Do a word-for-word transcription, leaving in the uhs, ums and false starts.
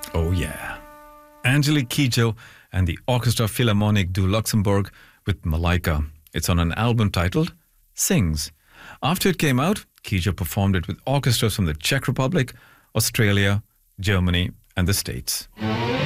Oh, yeah. Angelique Kidjo and the Orchestra Philharmonique du Luxembourg with Malaika. It's on an album titled Sings. After it came out, Kidjo performed it with orchestras from the Czech Republic, Australia, Germany, and the States.